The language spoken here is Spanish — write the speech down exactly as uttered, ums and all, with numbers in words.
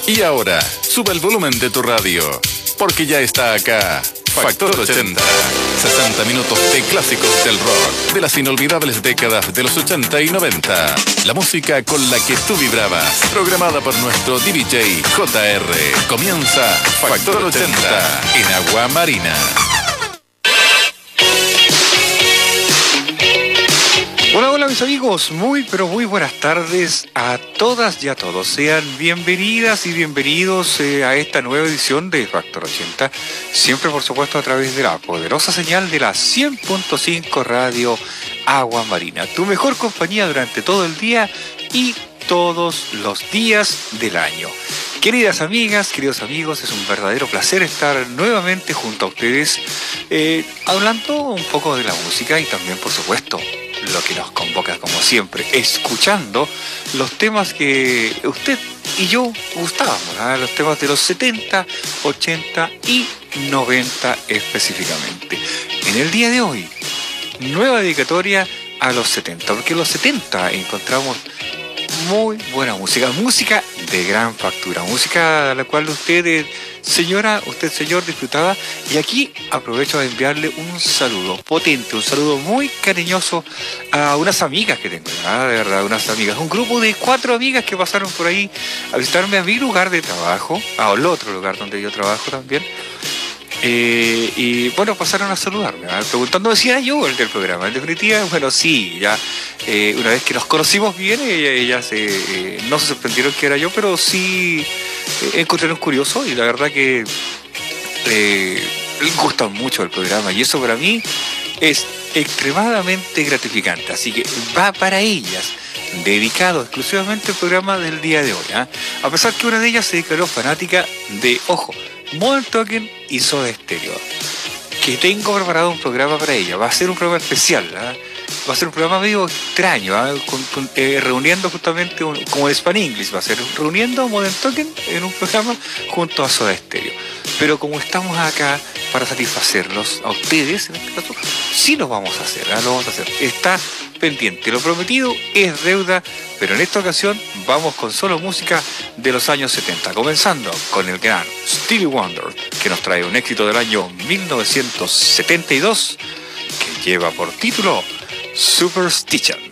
Y ahora, sube el volumen de tu radio, porque ya está acá Factor ochenta. sesenta minutos de clásicos del rock, de las inolvidables décadas de los ochenta y noventa. La música con la que tú vibrabas, programada por nuestro D J J R. Comienza Factor ochenta en Agua Marina. Hola, hola mis amigos, muy pero muy buenas tardes a todas y a todos. Sean bienvenidas y bienvenidos eh, a esta nueva edición de Factor ochenta, siempre por supuesto a través de la poderosa señal de la cien punto cinco Radio Agua Marina, tu mejor compañía durante todo el día y todos los días del año. Queridas amigas, queridos amigos, es un verdadero placer estar nuevamente junto a ustedes eh, hablando un poco de la música y también por supuesto lo que nos convoca como siempre, escuchando los temas que usted y yo gustábamos, ¿eh? Los temas de los setenta, ochenta y noventa específicamente. En el día de hoy, nueva dedicatoria a los setenta, porque en los setenta encontramos muy buena música, música de gran factura, música a la cual usted, señora, usted señor, disfrutaba. Y aquí aprovecho de enviarle un saludo potente, un saludo muy cariñoso a unas amigas que tengo, ¿verdad? De verdad, unas amigas, un grupo de cuatro amigas que pasaron por ahí a visitarme a mi lugar de trabajo, al otro lugar donde yo trabajo también. Eh, y bueno, pasaron a saludarme, ¿eh? Preguntándome si era yo el del programa. En definitiva, bueno, sí, ya eh, una vez que nos conocimos bien, ellas eh, eh, no se sorprendieron que era yo, pero sí eh, encontraron curioso y la verdad que eh, les gusta mucho el programa y eso para mí es extremadamente gratificante. Así que va para ellas, dedicado exclusivamente al programa del día de hoy, ¿eh? A pesar que una de ellas se declaró fanática de, ojo, Modern Talking y Soda Stereo, que tengo preparado un programa para ella. Va a ser un programa especial, ¿eh? Va a ser un programa medio extraño, ¿eh? con, con, eh, reuniendo justamente un, como el Span English, va a ser reuniendo Modern Talking en un programa junto a Soda Stereo. Pero como estamos acá para satisfacerlos a ustedes, en este caso, sí lo vamos a hacer, ¿eh? Lo vamos a hacer. Está pendiente, lo prometido es deuda, pero en esta ocasión vamos con solo música de los años setenta, comenzando con el gran Stevie Wonder, que nos trae un éxito del año mil novecientos setenta y dos que lleva por título Superstition.